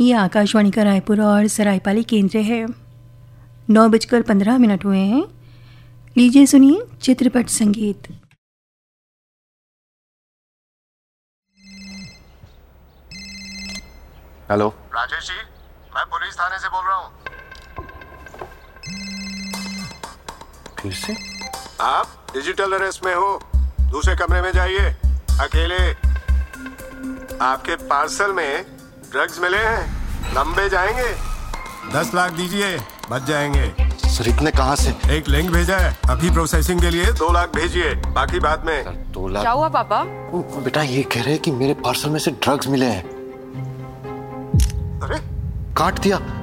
ये आकाशवाणी का रायपुर और सरायपाली केंद्र है। 9:15 हुए हैं। लीजिए सुनिए चित्रपट संगीत। हेलो राजेश जी, मैं पुलिस थाने से बोल रहा हूँ। फिर से? आप डिजिटल अरेस्ट में हो। दूसरे कमरे में जाइए, अकेले। आपके पार्सल में ड्रग्स मिले हैं, लंबे जाएंगे। 10 लाख दीजिए, बच जाएंगे। सर इतने कहाँ से? एक लिंक भेजा है, अभी प्रोसेसिंग के लिए 2 लाख भेजिए, बाकी बाद में। सर 2 लाख? क्या हुआ पापा? बेटा ये कह रहे हैं कि मेरे पार्सल में से ड्रग्स मिले हैं। अरे काट दिया।